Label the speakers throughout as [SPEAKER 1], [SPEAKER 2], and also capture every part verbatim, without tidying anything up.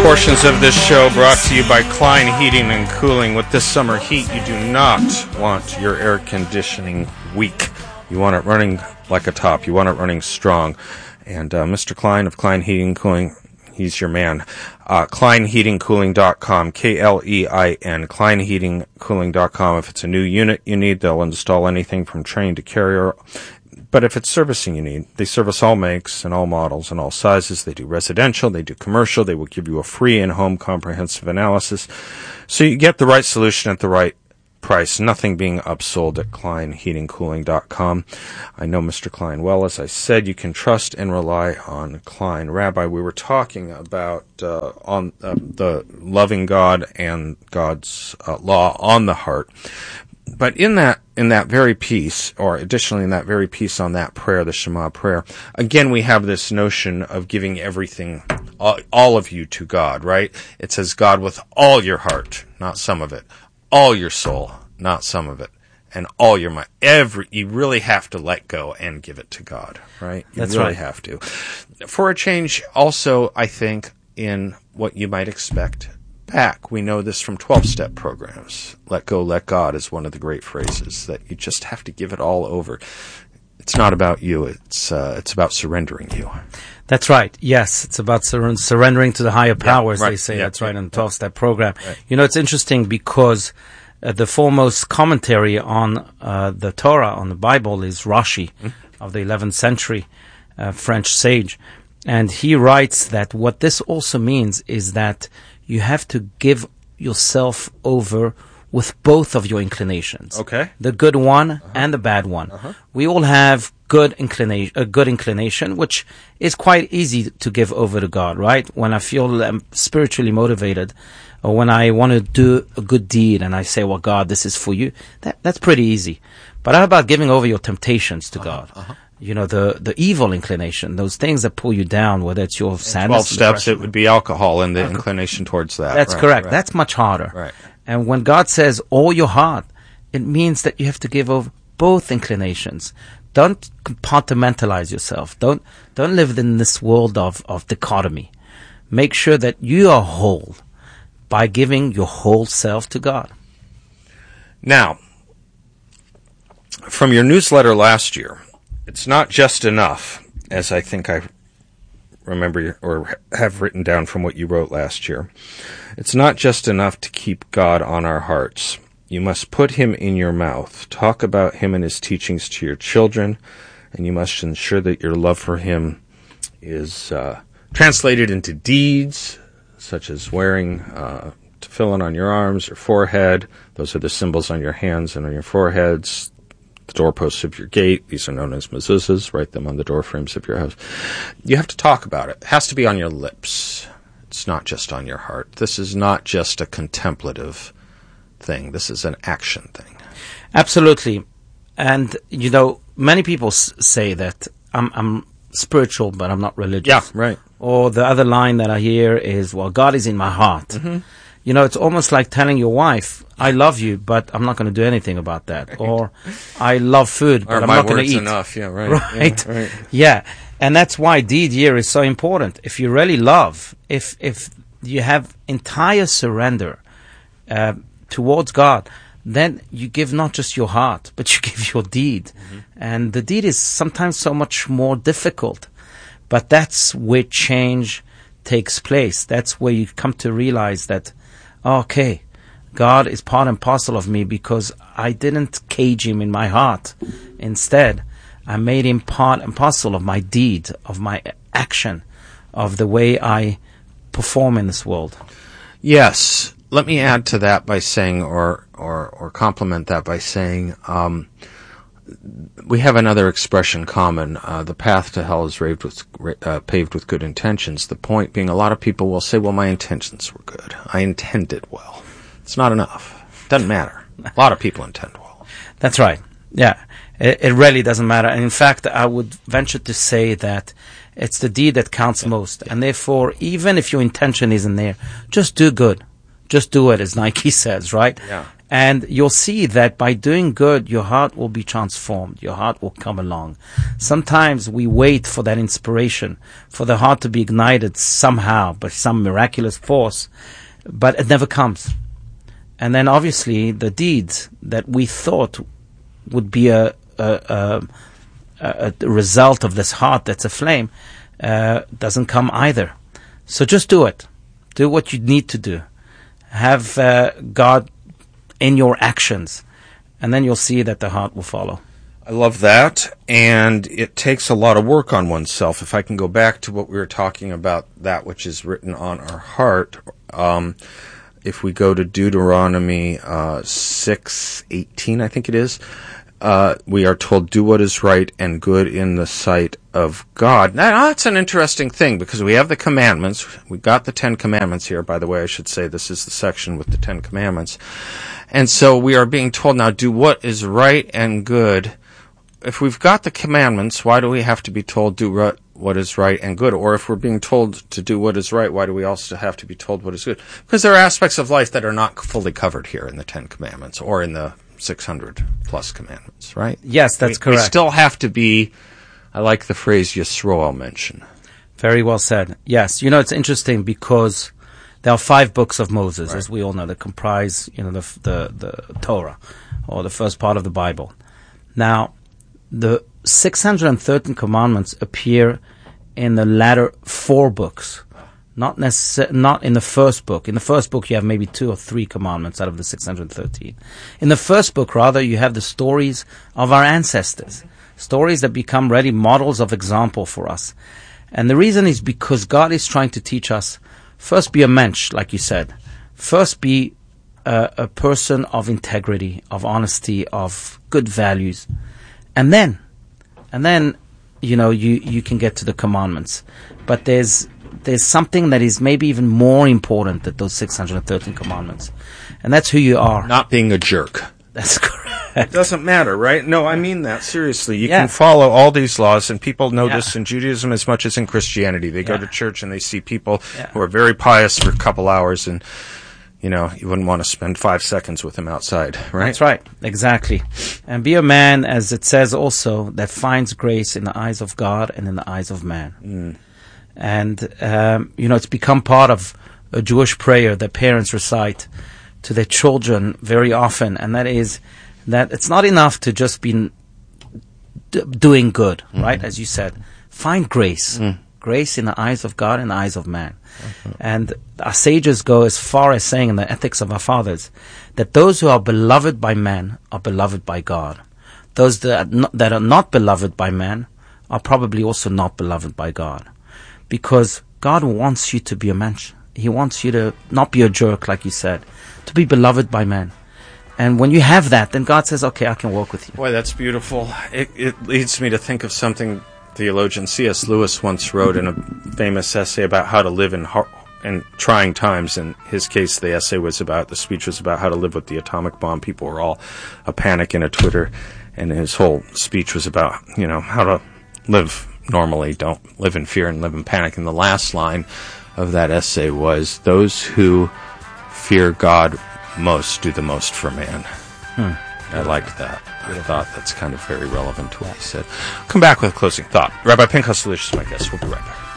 [SPEAKER 1] Portions of this show brought to you by Klein Heating and Cooling. With this summer heat, you do not want your air conditioning weak. You want it running like a top. You want it running strong. And uh, Mister Klein of Klein Heating and Cooling, he's your man. Uh, Klein Heating Cooling dot com, K L E I N, Klein Heating Cooling dot com. If it's a new unit you need, they'll install anything from train to carrier. But if it's servicing you need, they service all makes and all models and all sizes. They do residential, they do commercial. They will give you a free in-home comprehensive analysis. So you get the right solution at the right price. Nothing being upsold at Klein Heating Cooling dot com. I know Mister Klein well. As I said, you can trust and rely on Klein. Rabbi, we were talking about uh, on uh, the loving God and God's uh, law on the heart. But in that in that very piece, or additionally in that very piece on that prayer, the Shema prayer, again we have this notion of giving everything, all, all of you to God, right? It says God with all your heart, not some of it, all your soul, not some of it, and all your mind. Every you really have to let go and give it to God, right? You
[SPEAKER 2] That's
[SPEAKER 1] really
[SPEAKER 2] right.
[SPEAKER 1] have to. For a change, also, I think, in what you might expect back. We know this from twelve-step programs. Let go, let God is one of the great phrases, that you just have to give it all over. It's not about you. It's uh, it's about surrendering you.
[SPEAKER 2] That's right. Yes, it's about sur- surrendering to the higher powers,
[SPEAKER 1] yeah, right.
[SPEAKER 2] they say.
[SPEAKER 1] Yeah,
[SPEAKER 2] That's right,
[SPEAKER 1] yeah,
[SPEAKER 2] in the twelve-step program.
[SPEAKER 1] Right.
[SPEAKER 2] You know, it's interesting because uh, the foremost commentary on uh, the Torah, on the Bible, is Rashi mm-hmm. of the eleventh century, uh, French sage. And he writes that what this also means is that you have to give yourself over with both of your inclinations.
[SPEAKER 1] Okay.
[SPEAKER 2] The good one
[SPEAKER 1] uh-huh.
[SPEAKER 2] and the bad one.
[SPEAKER 1] Uh-huh.
[SPEAKER 2] We all have good inclination, a good inclination, which is quite easy to give over to God, right? When I feel um, spiritually motivated, or when I want to do a good deed and I say, well, God, this is for you, that, that's pretty easy. But how about giving over your temptations to
[SPEAKER 1] uh-huh.
[SPEAKER 2] God?
[SPEAKER 1] Uh-huh.
[SPEAKER 2] You know, the, the evil inclination, those things that pull you down, whether it's your sadness.
[SPEAKER 1] twelve steps,
[SPEAKER 2] depression.
[SPEAKER 1] it would be alcohol and the alcohol. inclination towards that.
[SPEAKER 2] That's
[SPEAKER 1] right,
[SPEAKER 2] correct.
[SPEAKER 1] Right.
[SPEAKER 2] That's much harder.
[SPEAKER 1] Right.
[SPEAKER 2] And when God says all your heart, it means that you have to give over both inclinations. Don't compartmentalize yourself. Don't don't live in this world of, of dichotomy. Make sure that you are whole by giving your whole self to God.
[SPEAKER 1] Now, from your newsletter last year, it's not just enough, as I think I remember or have written down from what you wrote last year. It's not just enough to keep God on our hearts. You must put him in your mouth. Talk about him and his teachings to your children, and you must ensure that your love for him is uh, translated into deeds, such as wearing uh, tefillin on your arms or forehead. Those are the symbols on your hands and on your foreheads. The doorposts of your gate, these are known as mezuzahs. Write them on the door frames of your house. You have to talk about it. It has to be on your lips. It's not just on your heart. This is not just a contemplative thing. This is an action thing.
[SPEAKER 2] Absolutely. And, you know, many people s- say that I'm, I'm spiritual, but I'm not religious.
[SPEAKER 1] Yeah, right.
[SPEAKER 2] Or the other line that I hear is, well, God is in my heart.
[SPEAKER 1] Mm-hmm.
[SPEAKER 2] You know, it's almost like telling your wife, I love you, but I'm not going to do anything about that.
[SPEAKER 1] Right.
[SPEAKER 2] Or, I love food, but
[SPEAKER 1] or
[SPEAKER 2] I'm
[SPEAKER 1] my
[SPEAKER 2] not going to
[SPEAKER 1] word's
[SPEAKER 2] eat.
[SPEAKER 1] enough. Yeah, right.
[SPEAKER 2] Right.
[SPEAKER 1] Yeah, right.
[SPEAKER 2] Yeah. And that's why deed year is so important. If you really love, if if you have entire surrender uh, towards God, then you give not just your heart, but you give your deed. Mm-hmm. And the deed is sometimes so much more difficult. But that's where change takes place. That's where you come to realize that, okay, God is part and parcel of me because I didn't cage him in my heart. Instead, I made him part and parcel of my deed, of my action, of the way I perform in this world.
[SPEAKER 1] Yes. Let me add to that by saying, or or, or complement that by saying, um, we have another expression common. Uh, the path to hell is paved with, uh, paved with good intentions. The point being, a lot of people will say, well, my intentions were good. I intended well. It's not enough. Doesn't matter. A lot of people intend well.
[SPEAKER 2] That's right. Yeah. It, it really doesn't matter. And in fact, I would venture to say that it's the deed that counts yeah. most. Yeah. And therefore, even if your intention isn't there, just do good. Just do it, as Nike says, right?
[SPEAKER 1] Yeah.
[SPEAKER 2] And you'll see that by doing good, your heart will be transformed. Your heart will come along. Sometimes we wait for that inspiration, for the heart to be ignited somehow by some miraculous force, but it never comes. And then obviously the deeds that we thought would be a, a, a, a result of this heart that's aflame uh, doesn't come either. So just do it. Do what you need to do. Have uh, God in your actions, and then you'll see that the heart will follow.
[SPEAKER 1] I love that, and it takes a lot of work on oneself. If I can go back to what we were talking about, that which is written on our heart, um, if we go to Deuteronomy uh, six eighteen, I think it is, uh, we are told, do what is right and good in the sight of God. Now, that's an interesting thing, because we have the commandments. We got the Ten Commandments here, by the way. I should say this is the section with the Ten Commandments. And so we are being told now, do what is right and good. If we've got the commandments, why do we have to be told do right, what is right and good? Or if we're being told to do what is right, why do we also have to be told what is good? Because there are aspects of life that are not fully covered here in the Ten Commandments or in the six hundred plus commandments, right?
[SPEAKER 2] Yes, that's
[SPEAKER 1] we,
[SPEAKER 2] correct.
[SPEAKER 1] We still have to be, I like the phrase Yisroel mention.
[SPEAKER 2] Very well said. Yes. You know, it's interesting because there are five books of Moses, right, as we all know, that comprise, you know, the, the the Torah, or the first part of the Bible. Now, the six hundred thirteen commandments appear in the latter four books, not necess- not in the first book. In the first book, you have maybe two or three commandments out of the six hundred thirteen. In the first book, rather, you have the stories of our ancestors, stories that become really models of example for us. And the reason is because God is trying to teach us, first be a mensch, like you said. First be a, a person of integrity, of honesty, of good values. And then, and then, you know, you, you can get to the commandments. But there's there's something that is maybe even more important than those six hundred thirteen commandments. And that's who you are.
[SPEAKER 1] Not being a jerk.
[SPEAKER 2] That's correct.
[SPEAKER 1] It doesn't matter, right? No, I mean that seriously. You
[SPEAKER 2] yeah.
[SPEAKER 1] can follow all these laws, and people know
[SPEAKER 2] yeah.
[SPEAKER 1] this in Judaism as much as in Christianity. They
[SPEAKER 2] yeah.
[SPEAKER 1] go to church and they see people
[SPEAKER 2] yeah.
[SPEAKER 1] who are very pious for a couple hours, and you know, you wouldn't want to spend five seconds with them outside, right?
[SPEAKER 2] That's right, exactly. And be a man, as it says also, that finds grace in the eyes of God and in the eyes of man.
[SPEAKER 1] Mm.
[SPEAKER 2] And um, you know, it's become part of a Jewish prayer that parents recite to their children very often, and that is that it's not enough to just be d- doing good, mm-hmm. right? As you said, find grace, mm. grace in the eyes of God and the eyes of man. Mm-hmm. And our sages go as far as saying in the Ethics of Our Fathers that those who are beloved by man are beloved by God. Those that are not, that are not beloved by man are probably also not beloved by God, because God wants you to be a mensch. He wants you to not be a jerk, like you said, to be beloved by men. And when you have that, then God says, okay, I can walk with you.
[SPEAKER 1] Boy, that's beautiful. It, it leads me to think of something theologian C S Lewis once wrote in a famous essay about how to live in, har- in trying times. In his case, the essay was about, the speech was about how to live with the atomic bomb. People were all a panic in a Twitter. And his whole speech was about, you know, how to live normally, don't live in fear and live in panic. And the last line of that essay was, those who fear God most do the most for man.
[SPEAKER 2] Hmm.
[SPEAKER 1] I liked that. I thought that's kind of very relevant to what he said. Come back with a closing thought. Rabbi Pinchas Lish is my guest. We'll be right back.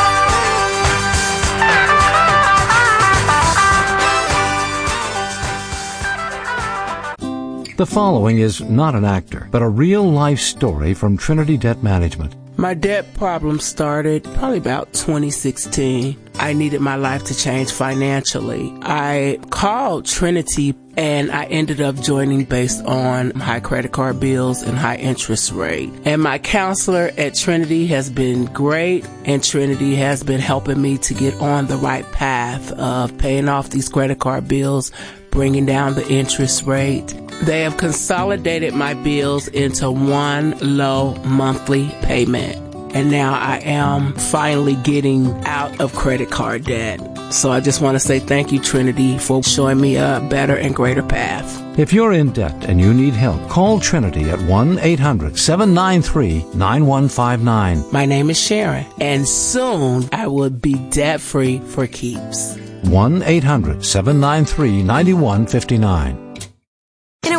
[SPEAKER 3] The following is not an actor, but a real-life story from Trinity Debt Management.
[SPEAKER 4] My debt problem started probably about twenty sixteen. I needed my life to change financially. I called Trinity and I ended up joining based on high credit card bills and high interest rate. And my counselor at Trinity has been great, and Trinity has been helping me to get on the right path of paying off these credit card bills, bringing down the interest rate. They have consolidated my bills into one low monthly payment. And now I am finally getting out of credit card debt. So I just want to say thank you, Trinity, for showing me a better and greater path.
[SPEAKER 3] If you're in debt and you need help, call Trinity at one eight hundred seven nine three nine one five nine.
[SPEAKER 4] My name is Sharon, and soon I will be debt-free for keeps.
[SPEAKER 3] one eight hundred seven nine three nine one five nine.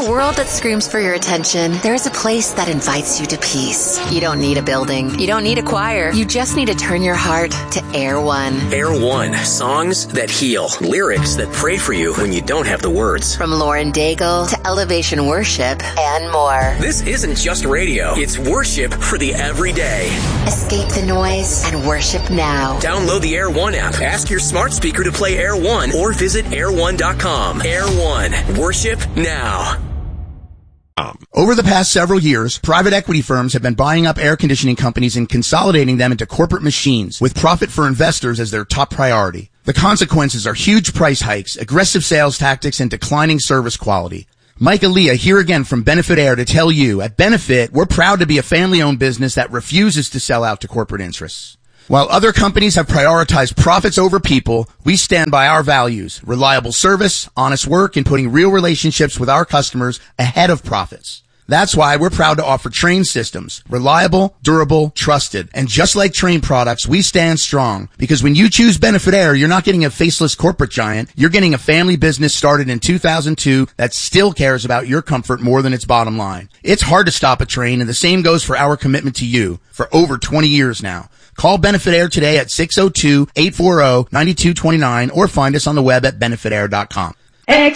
[SPEAKER 5] a world that screams for your attention, there's a place that invites you to peace. You don't need a building. You don't need a choir. You just need to turn your heart to Air One.
[SPEAKER 6] Air One. Songs that heal. Lyrics that pray for you when you don't have the words.
[SPEAKER 5] From Lauren Daigle to Elevation Worship and more.
[SPEAKER 6] This isn't just radio. It's worship for the everyday.
[SPEAKER 5] Escape the noise and worship now.
[SPEAKER 6] Download the Air One app. Ask your smart speaker to play Air One or visit air one dot com. Air One. Worship now.
[SPEAKER 7] Over the past several years, private equity firms have been buying up air conditioning companies and consolidating them into corporate machines with profit for investors as their top priority. The consequences are huge price hikes, aggressive sales tactics, and declining service quality. Mike Aaliyah here again from Benefit Air to tell you, at Benefit, we're proud to be a family-owned business that refuses to sell out to corporate interests. While other companies have prioritized profits over people, we stand by our values, reliable service, honest work, and putting real relationships with our customers ahead of profits. That's why we're proud to offer Trane systems, reliable, durable, trusted. And just like Trane products, we stand strong. Because when you choose Benefit Air, you're not getting a faceless corporate giant. You're getting a family business started in two thousand two that still cares about your comfort more than its bottom line. It's hard to stop a train, and the same goes for our commitment to you for over twenty years now. Call Benefit Air today at six oh two, eight four zero, nine two two nine or find us on the web at benefit air dot com.